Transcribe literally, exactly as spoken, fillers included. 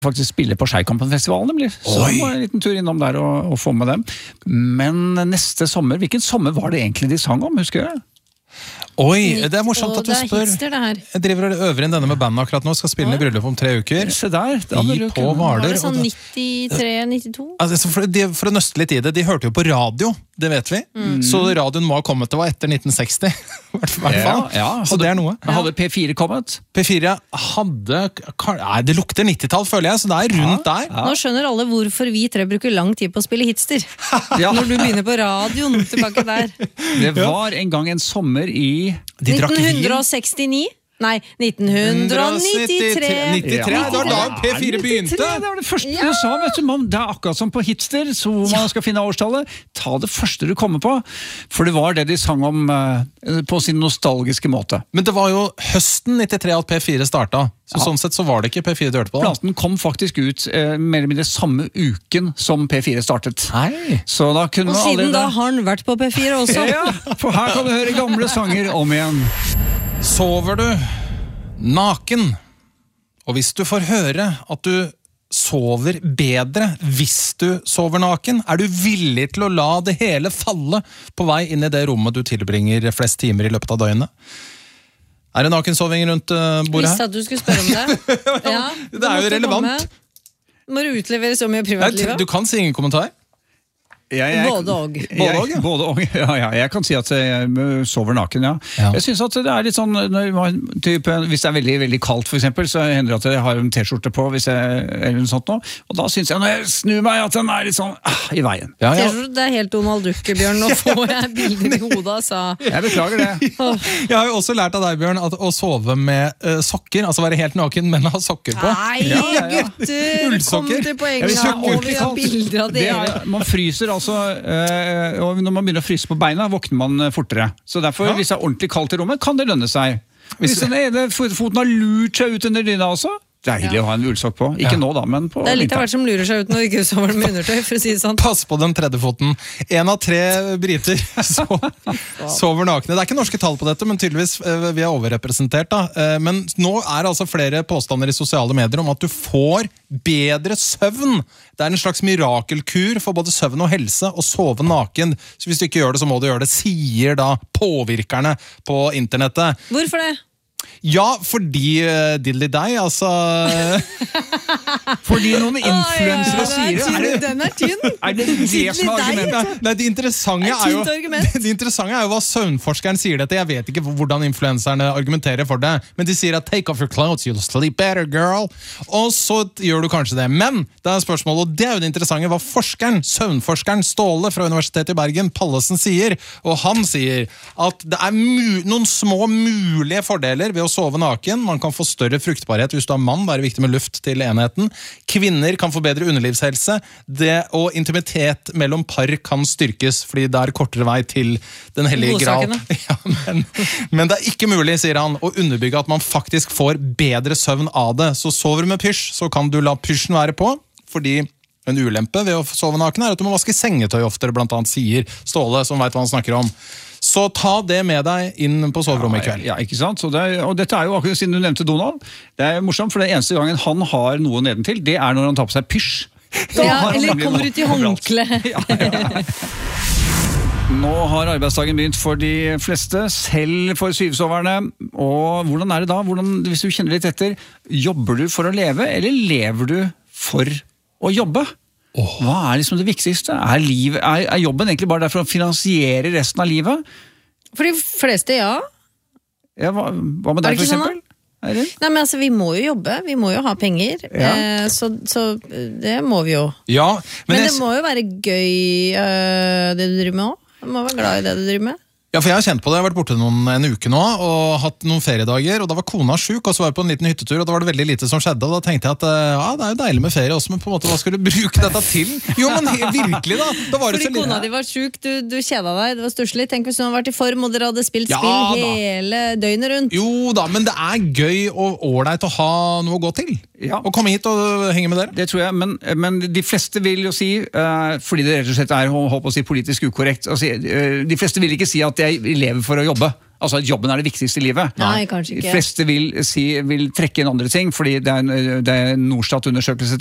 faktisk spille på Skeikampen-festivalen, nemlig. Så Oi. var en liten tur innom der og, og få med dem. Men neste sommer, hvilken sommer var det egentlig de sang om, husker jeg? Oi, det er morsomt at du Og det er spør. hitster, det her. Jeg driver og øver inn denne med bandet akkurat nå, skal spille den i bryllup om tre uker. Se der, da I vil du på kunne- Var Hvaler. det sånn og da- nittitre nittito? Altså, for, de, for å nøste litt i det, de hørte jo på radio, det vet vi. Så radioen må ha kommet, det var etter nitten seksti. I hvert fall. Ja, ja. Så det er noe. Hadde P fire kommet? P fire hadde, nei, det lukter nittitall føler jeg, så det er rundt der. Nå skjønner alle hvorfor vi tre bruker lang tid på å spille hitster. Ja. Når du begynner på radioen tilbake der. Det var en gang en sommer i... De drakk vin. nitten sekstini? Nei, nitten nittitre. nittitre, det var da P fire begynte. Det var det første du sa, vet du, man. Det er akkurat som på hitster, så man skal finne årstallet. Ta det første du kommer på, for det var det de sang om uh, på sin nostalgiske måte. Men det var jo høsten nittitre at P fire starta, så Ja. sånn sett så var det ikke P fire du hørte på da. Platen kom faktisk ut uh, mer eller mindre samme uken som P fire startet. Nei. Så da kunne Og man siden da allerede... har han vært på P fire også. Ja, for her kan du høre gamle sanger om igjen. Sover du naken? Og hvis du får høre at du sover bedre hvis du sover naken, er du villig til å la det hele falle på vei inn i det rommet du tilbringer flest timer i løpet av døgnet? Er det nakensoving rundt uh, bordet Visste her? at du skulle spørre om det. Ja, Det er jo måtte relevant. komme. Må du utlevere så mye Nei, privatlivet? du kan si ingen kommentar. Jeg, jeg, Både og. Jeg, Både og, ja. både og, ja, ja. Jeg kan si at jeg sover naken, ja. Ja. Jeg synes at det er litt sånn, når man, type, hvis det er veldig, veldig kaldt for eksempel, så hender det at jeg har en t-skjorte på, hvis jeg, eller noe sånt nå, og da synes jeg når jeg snur meg at den er litt sånn ah, i veien. Ja, ja. T-skjorte, Det er helt Donald Duck, Bjørn. Nå får jeg bilder i hodet, altså. Jeg beklager det. Jeg har jo også lært av deg, Bjørn, at å sove med uh, sokker, altså være helt naken, men ha sokker på. Nei, Ja, ja, ja. gutter! Kom Ullsokker. til Jeg poenget. vil si Ja, og vi ordentlig har kaldt. bilder av det. Det er, man fryser altså, eh, og når man begynner å fryse på beina, våkner man fortere. Så derfor, Ja. hvis det er ordentlig kaldt i rommet, kan det lønne seg. Hvis den ene foten har lurt seg ut under dyna også, deilig å ha en ullsokk på. Ikke Ja. nå da, men på Det er litt av vinteren. hvert som lurer seg ut når du ikke sover med undertøy, for å si det sånn. Pass på den tredje foten. En av tre briter so sover nakne. Det er ikke norske tall på dette, men tydeligvis eh, vi er overrepresentert. da. Eh, Men nå er det altså flere påstander i sosiale medier om at du får bedre søvn. Det er en slags mirakelkur for både søvn og helse å sove naken. Så hvis du ikke gjør det, så må du gjøre det, sier da påvirkerne på internettet. Hvorfor det? Ja, fordi uh, dilly deg, altså Fordi noen influensere sier det. Er det, Den er tynn! er det det som er argumentet? Nei, det interessante Et er jo tynt argument. Det interessante er jo hva søvnforskeren sier dette. Jeg vet ikke hvordan influenserne argumenterer for det, men de sier at take off your clothes, you'll sleep better, girl. Og så gjør du kanskje det. Men det er spørsmålet, og det er jo det interessante, hva forskeren, søvnforskeren Ståle fra Universitetet i Bergen, Pallesen, sier. Og han sier at det er mu noen små mulige fordeler ved å sove naken. Man kan få større fruktbarhet hvis du er mann, det er viktig med luft til enheten. Kvinner kan få bedre underlivshelse, det, og intimitet mellom par kan styrkes, fordi det er kortere vei til den hellige gral. Godsakene. Ja, men, men det er ikke mulig, sier han, å underbygge at man faktisk får bedre søvn av det. Så sover du med pysj, så kan du la pysjen være på, fordi en ulempe ved å sove naken er at du må vaske sengetøy oftere, blant annet, sier Ståle, som vet hva han snakker om. Så ta det med deg inn på soverommet i kveld. Ja, ikke sant? Så det er, og dette er jo akkurat siden du nevnte Donald. Det er morsomt, for det eneste gangen han har noe nedentil, det er når han tar på seg pysj. Da Ja, har han eller nemlig kommer noe ut i overalt. håndkle. Ja, ja. Nå har arbeidsdagen begynt for de fleste, selv for syvsoverne. Og hvordan er det da? Hvordan, hvis du kjenner litt etter, jobber du for å leve, eller lever du for å jobbe? Hva er liksom det viktigste? Er, liv, er, er jobben egentlig bare der for å finansiere resten av livet? For de fleste, ja. Ja, hva, hva med Er det deg, for ikke sånn, eksempel? Eirin? Nei, men altså, vi må jo jobbe, vi må jo ha penger, Ja. eh, så, så det må vi jo. Ja, men, Men jeg, det må jo være gøy, øh, det du driver med også. Du må være glad i det du driver med. ja, for jeg har kjent på det. Jeg har vært borte noen, en uke nå og hatt noen feriedager, og da var kona syk, og så var jeg på en liten hyttetur, og da var det veldig lite som skjedde, og da tenkte jeg at ja, det er jo deilig med ferie også, men på en måte, hva skal du bruke dette til? Jo, men he- virkelig da! Da var det Fordi så lite. kona di var syk, du, du kjeda deg, det var stusslig. Tenk hvis hun hadde vært i form, og dere hadde spilt Ja, spill da. hele døgnet rundt. Jo da, men det er gøy og ålreit å ha noe å gå til. Ja. Og komme hit og henge med dere. Det tror jeg, men, men de fleste vil jo si, eh, fordi det rett og slett er holdt på å si, politisk ukorrekt, å si, eh, de fleste vil ikke si at jeg lever for å jobbe. altså at jobben er det viktigste i livet. Nei, kanskje ikke. De fleste vil, si, vil trekke inn andre ting, fordi det er en, det er en Norstat-undersøkelse